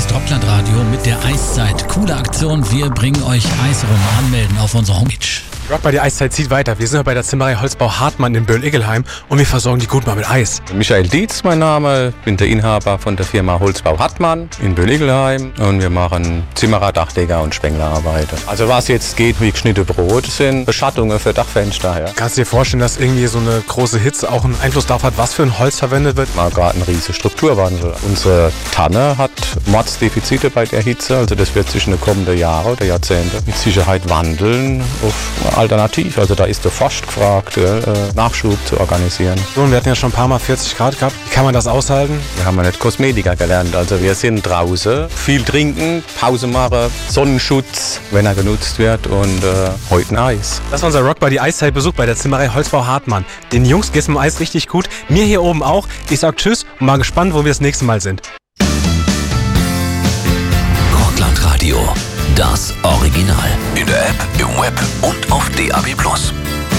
ist Rocklandradio mit der Eiszeit. Coole Aktion, wir bringen euch Eis rum. Anmelden auf unserer Homepage. Rock bei die Eiszeit zieht weiter. Wir sind heute bei der Zimmerei Holzbau Hartmann in Böll-Iggelheim und wir versorgen die gut mal mit Eis. Michael Dietz, mein Name, bin der Inhaber von der Firma Holzbau Hartmann in Böll-Iggelheim und wir machen Zimmerer, Dachdecker und Spenglerarbeiten. Also was jetzt geht wie geschnittene Brot, sind Beschattungen für Dachfenster. Ja. Kannst du dir vorstellen, dass irgendwie so eine große Hitze auch einen Einfluss darauf hat, was für ein Holz verwendet wird? Mal gerade ein riesiger Strukturwandel. Unsere Tanne hat Mordsdefizite bei der Hitze, also das wird sich in den kommenden Jahren oder Jahrzehnte mit Sicherheit wandeln auf alternativ. Also da ist der Forst gefragt, Nachschub zu organisieren. So, und wir hatten ja schon ein paar Mal 40 Grad gehabt. Wie kann man das aushalten? Wir haben ja nicht Kosmetiker gelernt, also wir sind draußen, viel trinken, Pause machen, Sonnenschutz, wenn er genutzt wird und heute ein Eis. Das war unser Rock bei die Eiszeit-Besuch bei der Zimmerei Holzbau Hartmann. Den Jungs geht's mit dem Eis richtig gut, mir hier oben auch. Ich sag Tschüss und mal gespannt, wo wir das nächste Mal sind. Rocklandradio, das Original. In der App, im Web und auf DAB+.